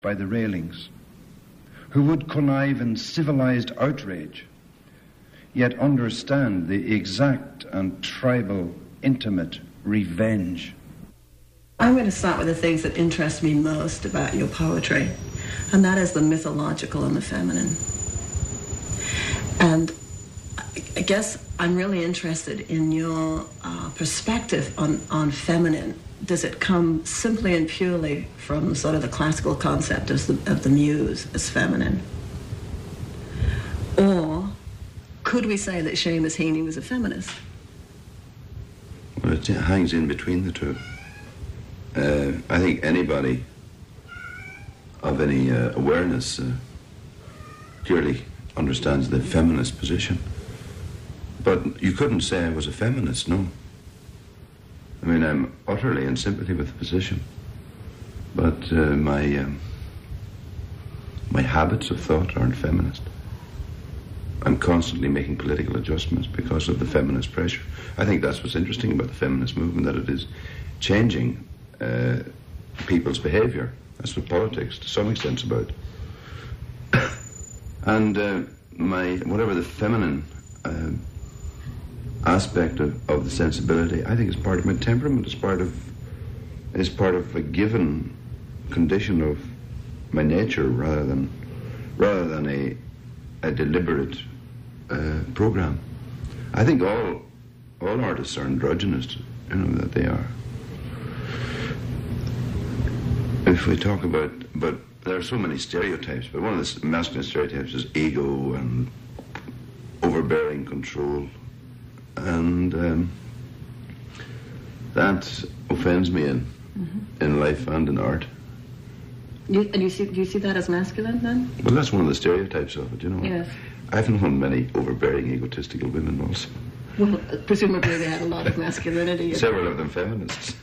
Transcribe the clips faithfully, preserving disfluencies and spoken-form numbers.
by the railings, who would connive in civilized outrage, yet understand the exact and tribal, intimate revenge. I'm going to start with the things that interest me most about your poetry, and that is the mythological and the feminine. And I guess I'm really interested in your uh, perspective on, on feminine. Does it come simply and purely from sort of the classical concept of the, of the muse as feminine? Or could we say that Seamus Heaney was a feminist? Well, it hangs in between the two. Uh, I think anybody of any uh, awareness uh, clearly understands the feminist position. But you couldn't say I was a feminist, no. I mean, I'm utterly in sympathy with the position. But uh, my um, my habits of thought aren't feminist. I'm constantly making political adjustments because of the feminist pressure. I think that's what's interesting about the feminist movement, that it is changing uh, people's behavior. That's what politics, to some extent, is about. And uh, my whatever the feminine uh, aspect of, of the sensibility, I think is part of my temperament. It's part of is part of a given condition of my nature, rather than rather than a a deliberate uh, program. I think all all artists are androgynous, you know, that they are. If we talk about, but there are so many stereotypes, but one of the masculine stereotypes is ego and overbearing control, and um, that offends me in mm-hmm. in life and in art. You, and you see, do you see that as masculine then? Well, that's one of the stereotypes of it, you know. Yes. I've known many overbearing, egotistical women also. Well, presumably they had a lot of masculinity. Several of them feminists.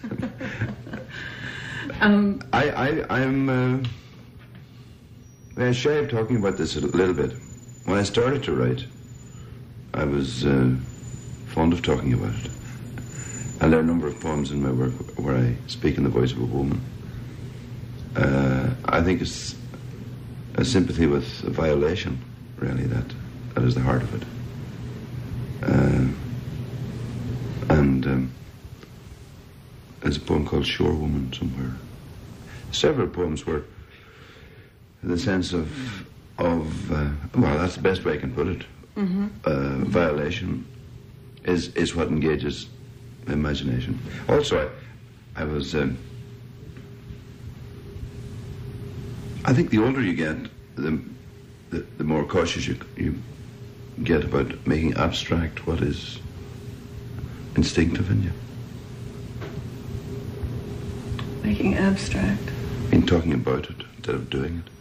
um, I, I, I'm uh, I'm shy of talking about this a little bit. When I started to write, I was uh, fond of talking about it. And there are a number of poems in my work where I speak in the voice of a woman. Uh, I think it's a sympathy with a violation, really, that that is the heart of it. Uh, and um, there's a poem called Shore Woman somewhere. Several poems where the sense of, of uh, well, that's the best way I can put it. Mm-hmm. Uh, violation is, is what engages imagination. Also, I, I was... Um, I think the older you get, the, the, the more cautious you, you get about making abstract what is instinctive in you. Making abstract? In talking about it instead of doing it.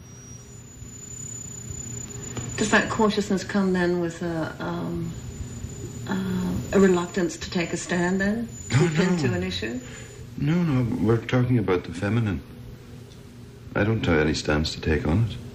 Does that cautiousness come then with a, um, uh, a reluctance to take a stand then? No, Deep no. into an issue? No, no, we're talking about the feminine. I don't have any stance to take on it.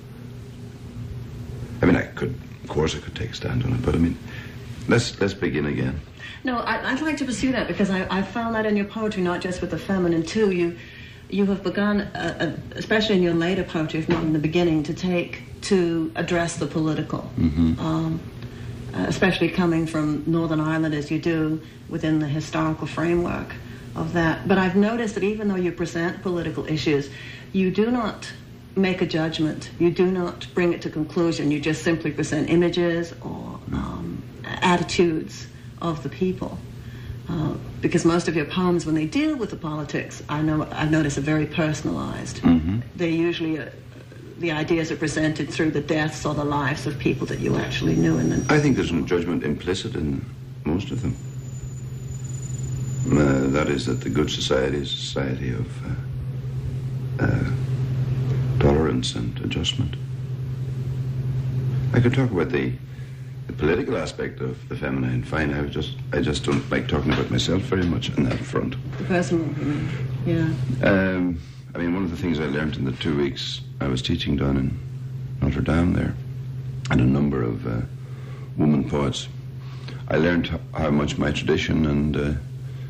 I mean, I could, of course I could take a stand on it, but I mean, let's let's begin again. No, I, I'd like to pursue that because I, I found that in your poetry, not just with the feminine too. You you have begun, uh, uh, especially in your later poetry, if not in the beginning, to take, to address the political. Mm-hmm. Um, uh, especially coming from Northern Ireland as you do within the historical framework of that. But I've noticed that even though you present political issues, you do not make a judgment. You do not bring it to conclusion. You just simply present images or um, attitudes of the people. Uh, because most of your poems, when they deal with the politics, I know I've noticed are very personalized. Mm-hmm. They usually, uh, the ideas are presented through the deaths or the lives of people that you actually knew. In the... I think there's no judgment implicit in most of them. Uh, that is that the good society is a society of uh, uh, tolerance and adjustment. I could talk about the, the political aspect of the feminine. Fine, I just I just don't like talking about myself very much on that front. The personal, you mean? Yeah. Um, I mean, one of the things I learned in the two weeks I was teaching down in Notre Dame there, and a number of uh, women poets, I learned how, how much my tradition and uh,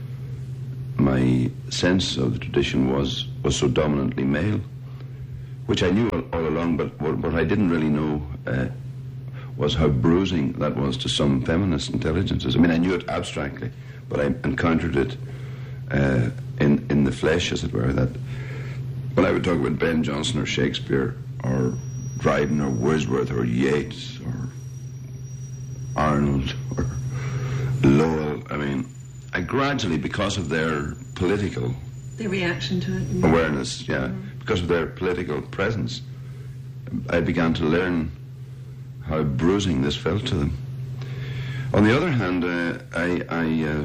my sense of the tradition was was so dominantly male, which I knew all, all along, but what, what I didn't really know uh, was how bruising that was to some feminist intelligences. I mean, I knew it abstractly, but I encountered it uh, in, in the flesh, as it were, that when I would talk about Ben Jonson or Shakespeare or Dryden or Wordsworth or Yeats or Arnold or Lowell, I mean, I gradually, because of their political... The reaction to it. Awareness, yeah. Mm-hmm. Because of their political presence, I began to learn how bruising this felt to them. On the other hand, uh, I I, uh,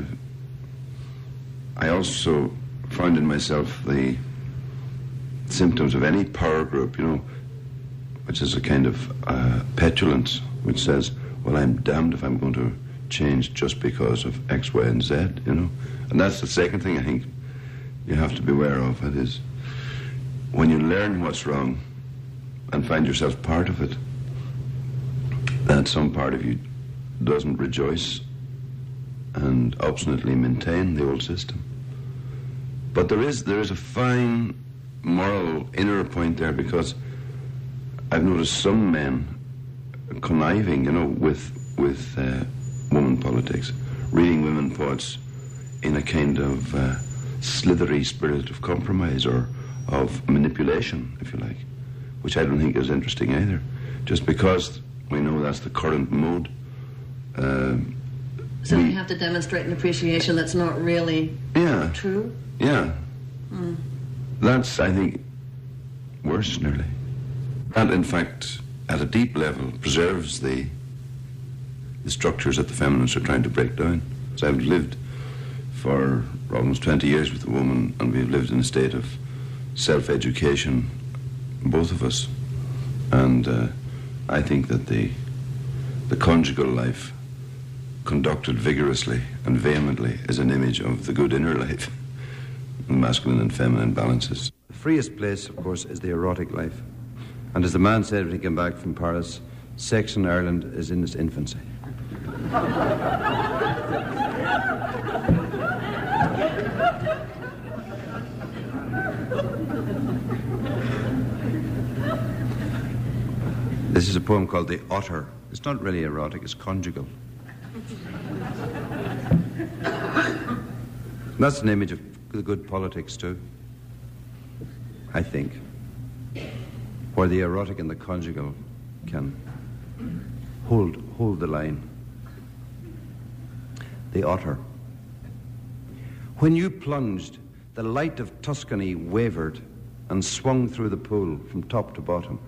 I also found in myself the symptoms of any power group, you know, which is a kind of uh, petulance, which says, well, I'm damned if I'm going to change just because of X, Y, and Z, you know. And that's the second thing I think you have to be aware of. It is when you learn what's wrong and find yourself part of it, that some part of you doesn't rejoice and obstinately maintain the old system. But there is there is a fine moral inner point there, because I've noticed some men conniving, you know, with with uh, woman politics, reading women poets in a kind of uh, slithery spirit of compromise or of manipulation, if you like, which I don't think is interesting either. Just because we know that's the current mode. Uh, so we, you have to demonstrate an appreciation that's not really yeah, true? Yeah. Mm. That's, I think, worse nearly. That, in fact, at a deep level, preserves the, the structures that the feminists are trying to break down. So I've lived for almost twenty years with a woman, and we've lived in a state of self-education, both of us. And uh, I think that the the conjugal life, conducted vigorously and vehemently, is an image of the good inner life, masculine and feminine balances. The freest place, of course, is the erotic life. And as the man said when he came back from Paris, sex in Ireland is in its infancy. This is a poem called The Otter. It's not really erotic, it's conjugal. That's an image of the good politics too, I think, where the erotic and the conjugal can hold, hold the line. The Otter. When you plunged, the light of Tuscany wavered and swung through the pool from top to bottom.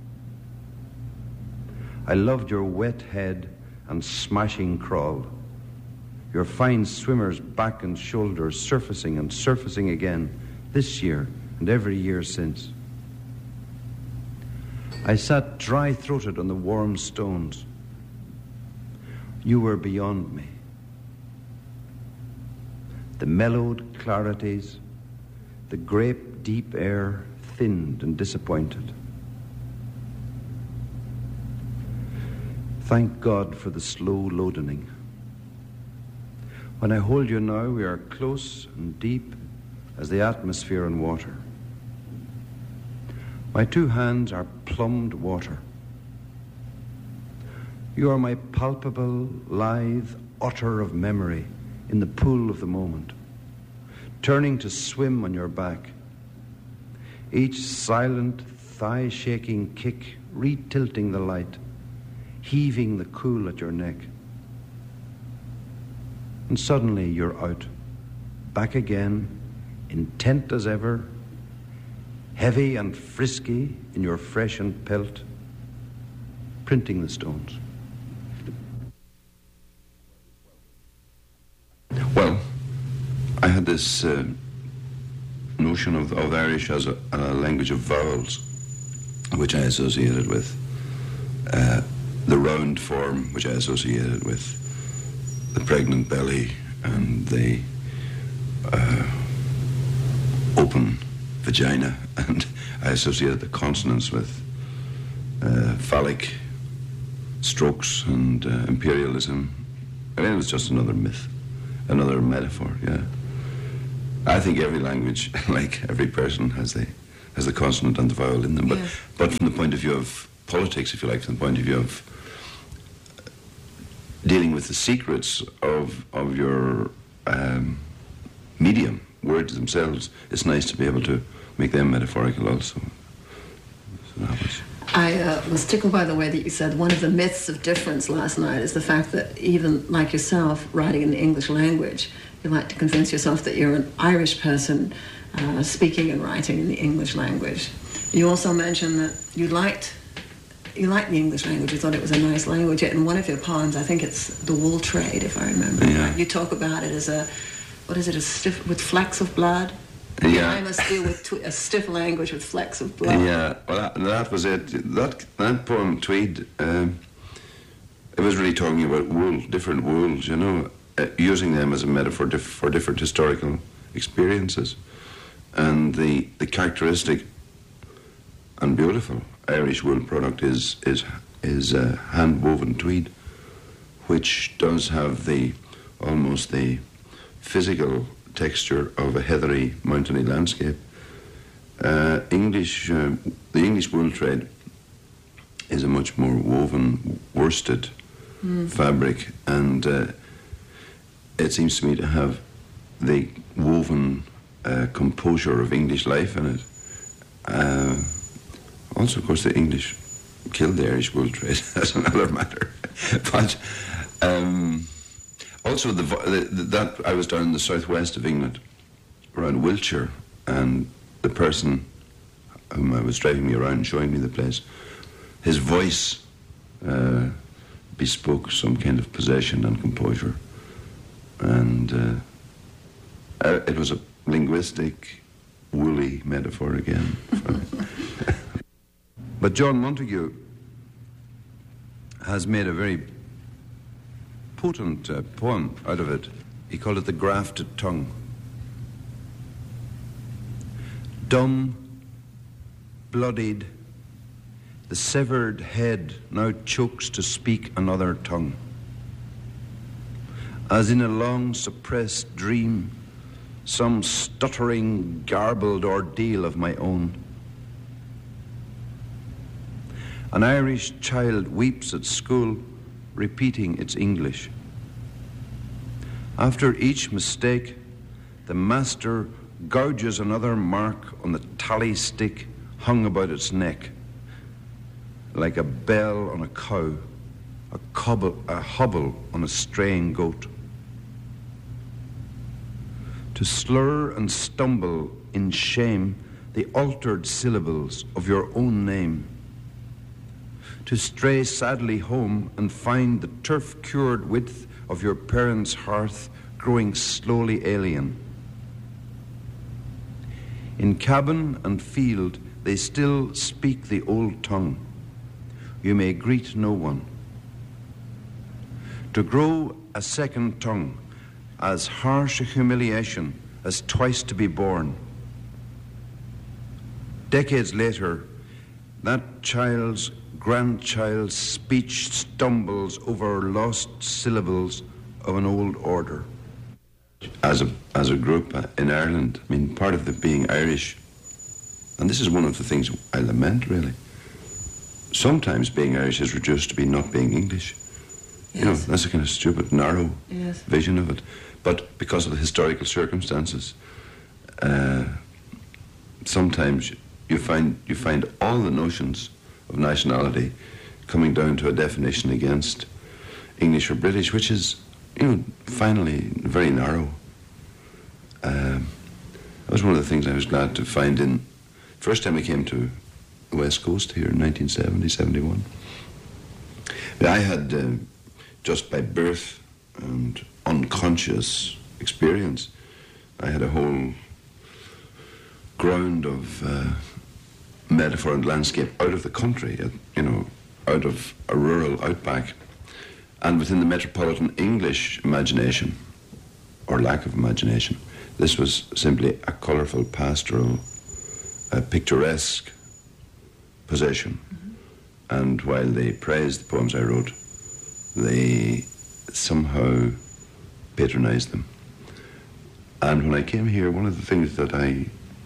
I loved your wet head and smashing crawl, your fine swimmer's back and shoulders surfacing and surfacing again this year and every year since. I sat dry-throated on the warm stones. You were beyond me. The mellowed clarities, the grape deep air thinned and disappointed. Thank God for the slow loadening. When I hold you now, we are close and deep as the atmosphere and water. My two hands are plumbed water. You are my palpable, lithe otter of memory in the pool of the moment, turning to swim on your back. Each silent, thigh-shaking kick retilting the light, heaving the cool at your neck. And suddenly you're out, back again, intent as ever, heavy and frisky in your freshened pelt, printing the stones. Well, I had this uh, notion of, of Irish as a, a language of vowels, which I associated with uh, the round form, which I associated with the pregnant belly and the uh, open vagina, and I associated the consonants with uh, phallic strokes and uh, imperialism. I mean, it was just another myth, another metaphor, yeah. I think every language, like every person, has the has the consonant and the vowel in them. But, yes. but from the point of view of politics, if you like, from the point of view of dealing with the secrets of, of your um, medium, words themselves, it's nice to be able to make them metaphorical also. So that was... I uh, was tickled by the way that you said one of the myths of difference last night is the fact that even like yourself, writing in the English language, you like to convince yourself that you're an Irish person uh, speaking and writing in the English language. You also mentioned that you liked you liked the English language. You thought it was a nice language. Yet in one of your poems, I think it's The Wool Trade, if I remember yeah. right, you talk about it as a, what is it, a stiff, with flecks of blood? Yeah. I must deal with tw- a stiff language with flecks of blood. Yeah, well, that, that was it. That that poem, Tweed, um, it was really talking about wool, different wools, you know, uh, using them as a metaphor diff- for different historical experiences. And the, the characteristic and beautiful Irish wool product is is is uh, hand-woven tweed, which does have the almost the physical texture of a heathery, mountainy landscape. Uh, English, uh, the English wool trade is a much more woven, worsted mm. fabric, and uh, it seems to me to have the woven uh, composure of English life in it. Uh, also, of course, the English killed the Irish wool trade. That's another matter. But um, also, the, the, that I was down in the southwest of England, around Wiltshire, and the person whom I was driving me around, showing me the place, his voice uh, bespoke some kind of possession and composure, and uh, it was a linguistic, woolly metaphor again. But John Montague has made a very potent uh, poem out of it. He called it The Grafted Tongue. Dumb, bloodied, the severed head now chokes to speak another tongue. As in a long suppressed dream, some stuttering, garbled ordeal of my own. An Irish child weeps at school, repeating its English. After each mistake, the master gouges another mark on the tally stick hung about its neck, like a bell on a cow, a cobble, a hobble on a straying goat. To slur and stumble in shame the altered syllables of your own name. To stray sadly home and find the turf-cured width of your parents' hearth growing slowly alien. In cabin and field, they still speak the old tongue. You may greet no one. To grow a second tongue, as harsh a humiliation as twice to be born. Decades later, that child's grandchild's speech stumbles over lost syllables of an old order. As a as a group in Ireland, I mean, part of the being Irish, and this is one of the things I lament, really. Sometimes being Irish is reduced to be not being English. Yes. You know, that's a kind of stupid, narrow yes. vision of it. But because of the historical circumstances, uh, sometimes you find you find all the notions of nationality coming down to a definition against English or British, which is, you know, finally very narrow. Um, that was one of the things I was glad to find in first time I came to the West Coast here in nineteen seventy, seventy-one. But I had, uh, just by birth and unconscious experience, I had a whole ground of uh, metaphor and landscape out of the country, uh, you know, out of a rural outback. And within the metropolitan English imagination, or lack of imagination, this was simply a colourful, pastoral, uh, picturesque possession. Mm-hmm. And while they praised the poems I wrote, they somehow patronised them. And when I came here, one of the things that I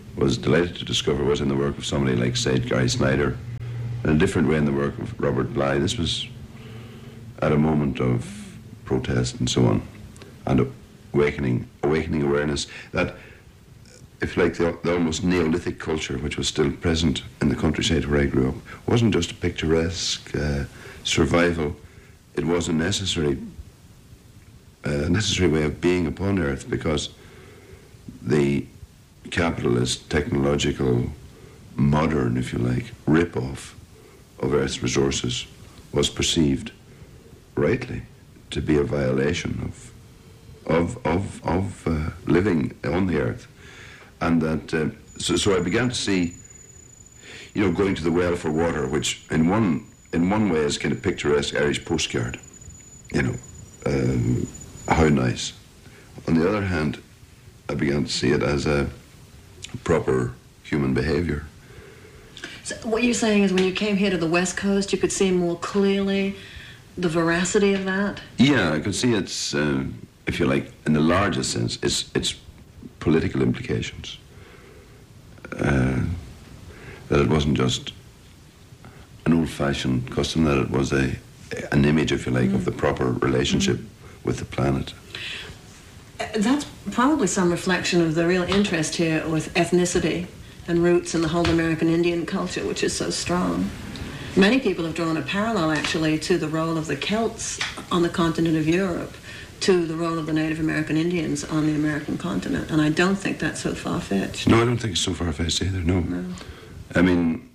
was delighted to discover was in the work of somebody like, say, Gary Snyder, in a different way in the work of Robert Bly. This was at a moment of protest and so on, and awakening, awakening awareness that, if like the, the almost Neolithic culture which was still present in the countryside where I grew up, wasn't just a picturesque uh, survival, it was a necessary, uh, necessary way of being upon Earth, because the capitalist, technological, modern, if you like, rip-off of Earth's resources was perceived, rightly, to be a violation of of of of uh, living on the Earth, and that uh, so, so I began to see, you know, going to the well for water, which in one in one way is kind of picturesque Irish postcard, you know, um, how nice. On the other hand, I began to see it as a proper human behavior. So what you're saying is when you came here to the West Coast, you could see more clearly the veracity of that? Yeah, I could see its, uh, if you like, in the largest sense, its, its political implications. Uh, that it wasn't just an old-fashioned custom, that it was a an image, if you like, mm. of the proper relationship mm. with the planet. That's probably some reflection of the real interest here with ethnicity and roots in the whole American Indian culture, which is so strong. Many people have drawn a parallel, actually, to the role of the Celts on the continent of Europe, to the role of the Native American Indians on the American continent, and I don't think that's so far-fetched. No, I don't think it's so far-fetched either, no. no. I mean,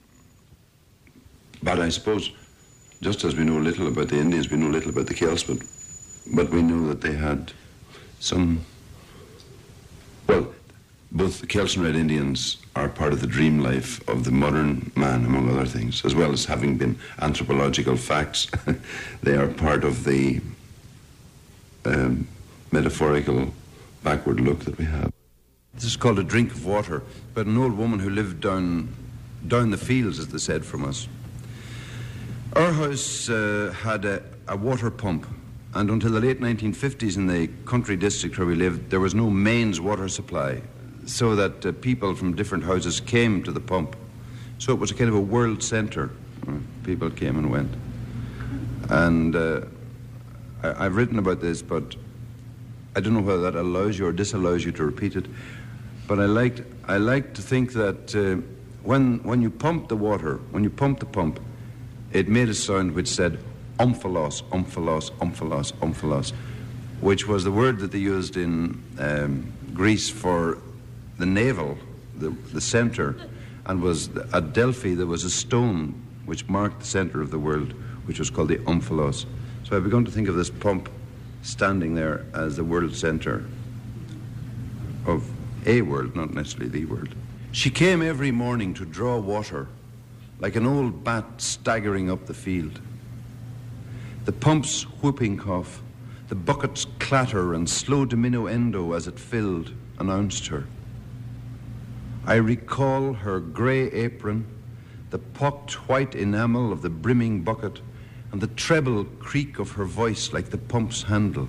but I suppose, just as we know little about the Indians, we know little about the Celts, but, but we know that they had some, well, both the Celts and Red Indians are part of the dream life of the modern man, among other things, as well as having been anthropological facts. They are part of the um, metaphorical backward look that we have. This is called a drink of water, but an old woman who lived down, down the fields, as they said, from us. Our house uh, had a, a water pump, and until the late nineteen fifties in the country district where we lived, there was no mains water supply, so that uh, people from different houses came to the pump. So it was a kind of a world centre. People came and went. And uh, I, I've written about this, but I don't know whether that allows you or disallows you to repeat it. But I liked, I like to think that uh, when, when you pump the water, when you pump the pump, it made a sound which said, omphalos, omphalos, omphalos, omphalos, which was the word that they used in um, Greece for the navel, the, the center, and was at Delphi there was a stone which marked the center of the world, which was called the omphalos. So I've begun to think of this pump standing there as the world center of a world, not necessarily the world. She came every morning to draw water, like an old bat staggering up the field. The pump's whooping cough, the bucket's clatter and slow diminuendo as it filled, announced her. I recall her grey apron, the pocked white enamel of the brimming bucket, and the treble creak of her voice like the pump's handle.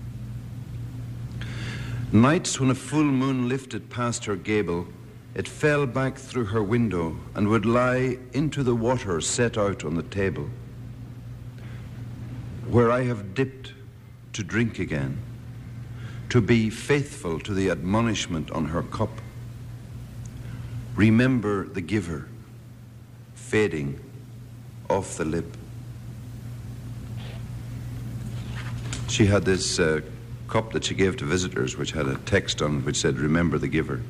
Nights when a full moon lifted past her gable, it fell back through her window and would lie into the water set out on the table, where I have dipped to drink again, to be faithful to the admonishment on her cup. Remember the giver, fading off the lip. She had this uh, cup that she gave to visitors, which had a text on it which said, remember the giver,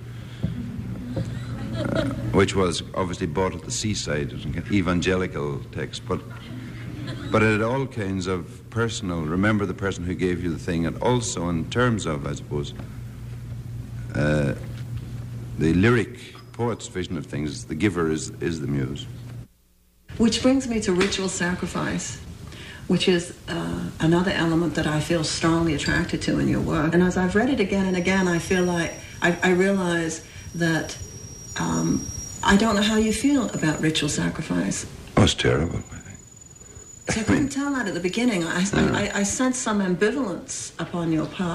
uh, which was obviously bought at the seaside. It was an evangelical text, but but it had all kinds of personal, remember the person who gave you the thing, and also in terms of, I suppose, uh, the lyric poet's vision of things, the giver is, is the muse. Which brings me to ritual sacrifice, which is uh, another element that I feel strongly attracted to in your work. And as I've read it again and again, I feel like I, I realize that um, I don't know how you feel about ritual sacrifice. Oh, it's terrible, I think. So I couldn't tell that at the beginning. I, I, I sense some ambivalence upon your part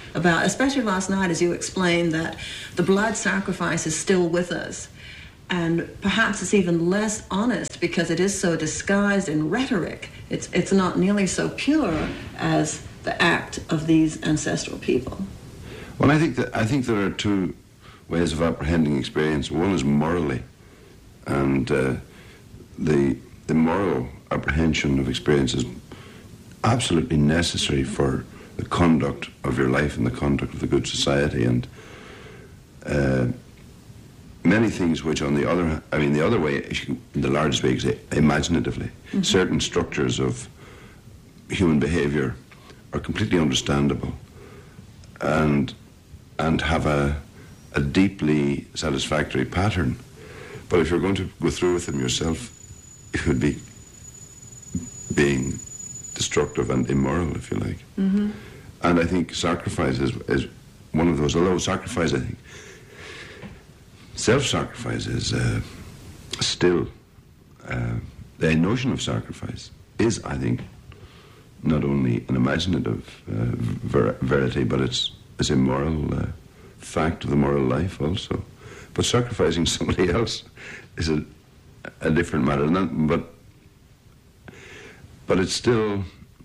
about, especially last night as you explained that the blood sacrifice is still with us. And perhaps it's even less honest because it is so disguised in rhetoric. It's, it's not nearly so pure as the act of these ancestral people. Well, I think that I think there are two ways of apprehending experience. One is morally, and uh, the the moral apprehension of experience is absolutely necessary for the conduct of your life and the conduct of the good society, and uh, many things which, on the other, I mean, the other way, in the largest way, is imaginatively, mm-hmm. certain structures of human behavior are completely understandable, and and have a a deeply satisfactory pattern. But if you're going to go through with them yourself, it would be being destructive and immoral, if you like. Mm-hmm. And I think sacrifice is, is one of those, although sacrifice, I think, self-sacrifice is uh, still, uh, the notion of sacrifice is, I think, not only an imaginative uh, ver- verity, but it's, it's a moral uh, fact of the moral life also. But sacrificing somebody else is a, a different matter. And that, but but it's still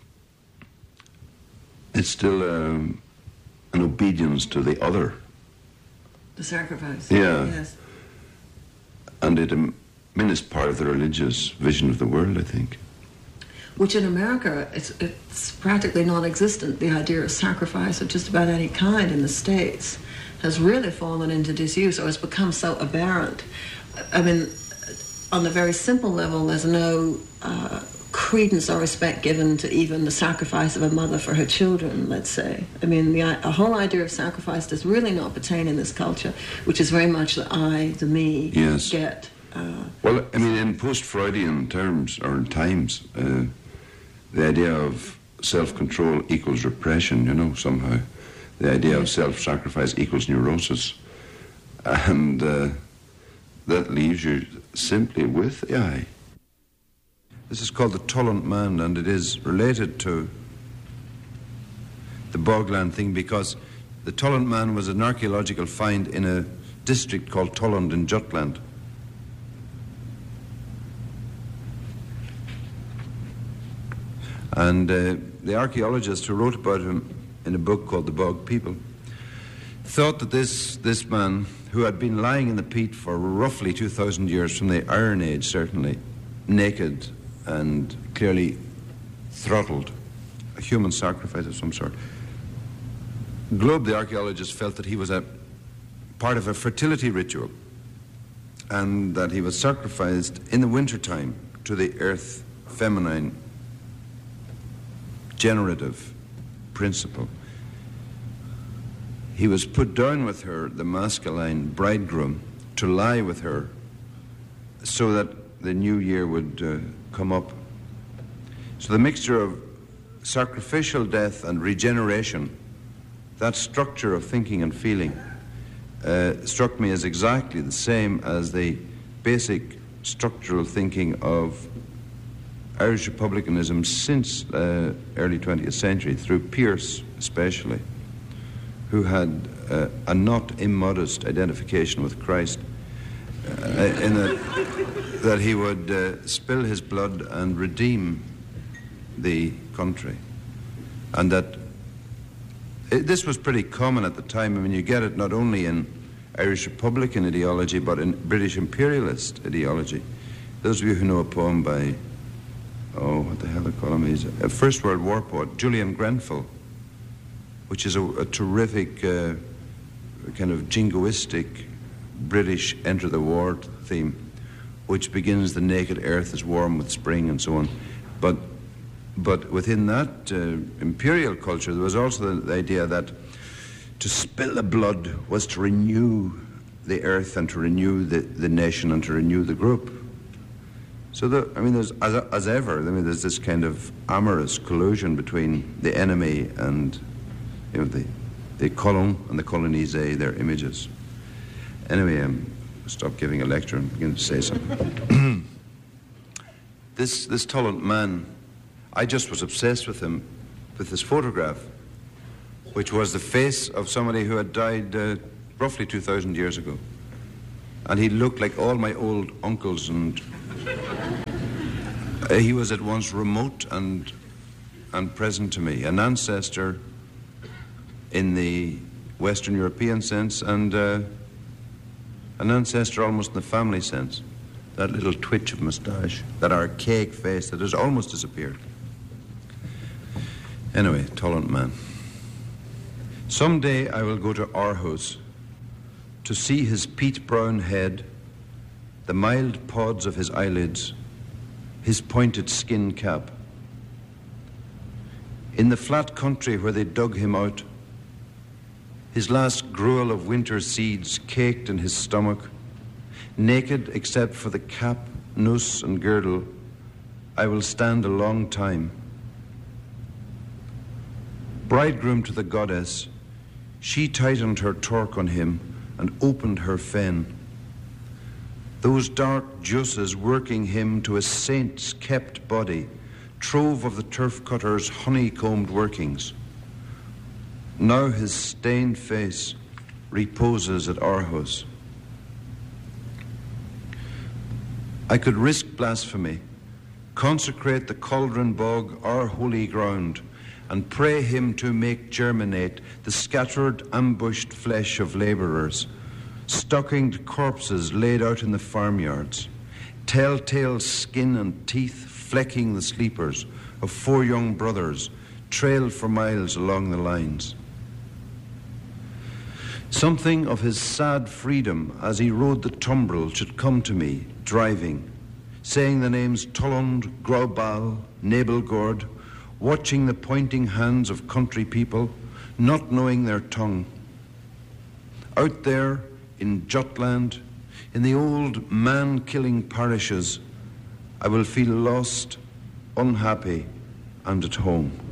it's still um, an obedience to the other. The sacrifice. Yeah. Yes. And it, um, I mean, it's part of the religious vision of the world, I think. Which in America, it's, it's practically non-existent. The idea of sacrifice of just about any kind in the States has really fallen into disuse, or has become so aberrant. I mean, on the very simple level, there's no uh, credence or respect given to even the sacrifice of a mother for her children, let's say. I mean, the, the whole idea of sacrifice does really not pertain in this culture, which is very much the I, the me, yes. get. Uh, well, I mean, in post-Freudian terms, or in times, uh, the idea of self-control equals repression, you know, somehow. The idea yes. of self-sacrifice equals neurosis. And uh, that leaves you simply with the I. This is called the Tullant Man, and it is related to the Bogland thing because the Tullant Man was an archaeological find in a district called Tulland in Jutland. And uh, the archaeologist who wrote about him in a book called The Bog People thought that this, this man, who had been lying in the peat for roughly two thousand years, from the Iron Age certainly, naked and clearly throttled, a human sacrifice of some sort. Globe, the archaeologist, felt that he was a part of a fertility ritual and that he was sacrificed in the wintertime to the earth feminine generative principle. He was put down with her, the masculine bridegroom, to lie with her so that the new year would uh, come up. So the mixture of sacrificial death and regeneration, that structure of thinking and feeling, uh, struck me as exactly the same as the basic structural thinking of Irish republicanism since uh, early twentieth century, through Pearse especially, who had uh, a not immodest identification with Christ, uh, in that, that he would uh, spill his blood and redeem the country. And that it, this was pretty common at the time. I mean, you get it not only in Irish Republican ideology, but in British imperialist ideology. Those of you who know a poem by, oh, what the hell they call him? He's a First World War poet, Julian Grenfell, which is a, a terrific uh, kind of jingoistic British enter-the-war theme, which begins, the naked earth is warm with spring and so on. But but within that uh, imperial culture, there was also the, the idea that to spill the blood was to renew the earth and to renew the, the nation and to renew the group. So, the, I mean, there's, as, as ever, I mean, there's this kind of amorous collusion between the enemy and, you know, the, the colon and the colonisé, their images. Anyway, um, stop giving a lecture and begin to say something. this this Tullant man, I just was obsessed with him, with his photograph. which was the face of somebody who had died uh, roughly two thousand years ago. And he looked like all my old uncles, and uh, he was at once remote and, and present to me, an ancestor in the Western European sense, and uh, an ancestor almost in the family sense. That little twitch of moustache, that archaic face that has almost disappeared. Anyway, tolerant man. Someday I will go to Aarhus to see his peat-brown head, the mild pods of his eyelids, his pointed skin cap. In the flat country where they dug him out, his last gruel of winter seeds caked in his stomach, naked except for the cap, noose, and girdle, I will stand a long time. Bridegroom to the goddess, she tightened her torque on him and opened her fen. Those dark juices working him to a saint's kept body, trove of the turf cutter's honeycombed workings. Now his stained face reposes at Aarhus. I could risk blasphemy, consecrate the cauldron bog our holy ground, and pray him to make germinate the scattered, ambushed flesh of labourers, stockinged corpses laid out in the farmyards, telltale skin and teeth flecking the sleepers of four young brothers trailed for miles along the lines. Something of his sad freedom as he rode the tumbril should come to me, driving, saying the names Tollund, Graubal, Nabelgord, watching the pointing hands of country people, not knowing their tongue. Out there in Jutland, in the old man-killing parishes, I will feel lost, unhappy, and at home.